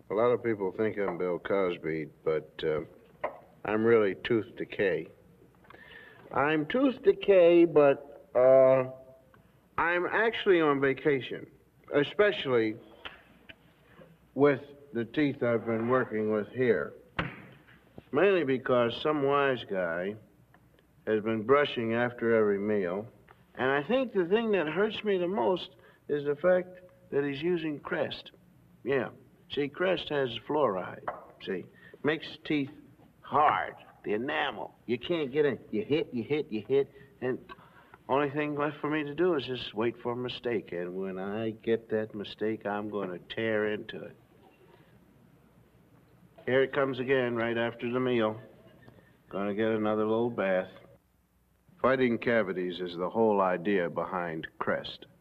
A lot of people think I'm Bill Cosby, but I'm really Tooth Decay. I'm Tooth Decay, but I'm actually on vacation, especially with the teeth I've been working with here. Mainly because some wise guy has been brushing after every meal, and I think the thing that hurts me the most is the fact that he's using Crest. Yeah. See, Crest has fluoride. See, makes teeth hard. The enamel. You can't get in. You hit, and only thing left for me to do is just wait for a mistake. And when I get that mistake, I'm going to tear into it. Here it comes again, right after the meal. Gonna get another little bath. Fighting cavities is the whole idea behind Crest.